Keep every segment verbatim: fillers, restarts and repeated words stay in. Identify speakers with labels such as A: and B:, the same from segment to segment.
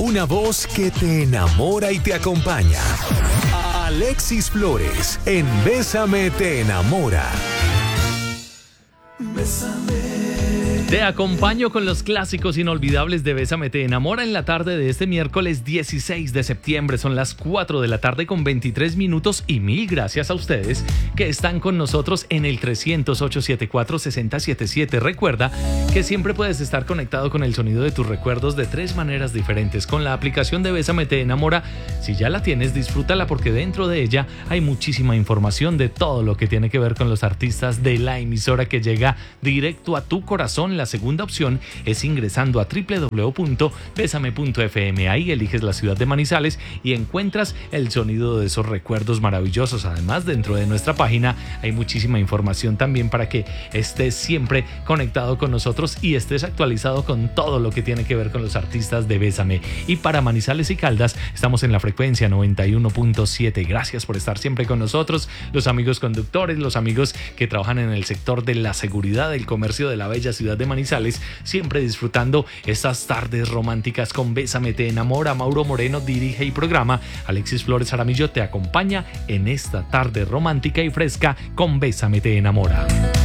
A: Una voz que te enamora y te acompaña. Alexis Flores, en Bésame te enamora.
B: Bésame.
C: Te acompaño con los clásicos inolvidables de Bésame te enamora en la tarde de este miércoles dieciséis de septiembre. Son las cuatro de la tarde con veintitrés minutos y mil gracias a ustedes que están con nosotros en el trescientos ocho setenta y cuatro sesenta setenta y siete. Recuerda que siempre puedes estar conectado con el sonido de tus recuerdos de tres maneras diferentes. Con la aplicación de Bésame te enamora, si ya la tienes, disfrútala porque dentro de ella hay muchísima información de todo lo que tiene que ver con los artistas de la emisora que llega directo a tu corazón. La segunda opción es ingresando a doble u doble u doble u punto bésame punto efe eme. Ahí eliges la ciudad de Manizales y encuentras el sonido de esos recuerdos maravillosos. Además, dentro de nuestra página hay muchísima información también para que estés siempre conectado con nosotros y estés actualizado con todo lo que tiene que ver con los artistas de Bésame. Y para Manizales y Caldas estamos en la frecuencia noventa y uno punto siete. Gracias por estar siempre con nosotros, los amigos conductores, los amigos que trabajan en el sector de la seguridad del comercio de la bella ciudad de Manizales, siempre disfrutando estas tardes románticas con Bésame te enamora. Mauro Moreno dirige y programa. Alexis Flores Aramillo te acompaña en esta tarde romántica y fresca con Bésame te enamora.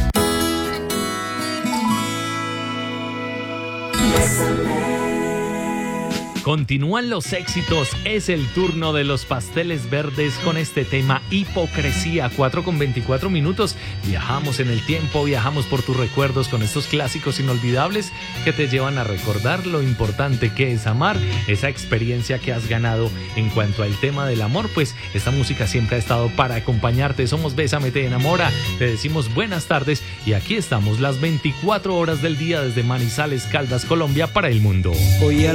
B: Bésame.
C: Continúan los éxitos, es el turno de los Pasteles Verdes con este tema Hipocresía. Cuatro con veinticuatro minutos, viajamos en el tiempo, viajamos por tus recuerdos con estos clásicos inolvidables que te llevan a recordar lo importante que es amar, esa experiencia que has ganado en cuanto al tema del amor. Pues esta música siempre ha estado para acompañarte. Somos Bésame te enamora, te decimos buenas tardes y aquí estamos las veinticuatro horas del día desde Manizales, Caldas, Colombia para el mundo.
D: Hoy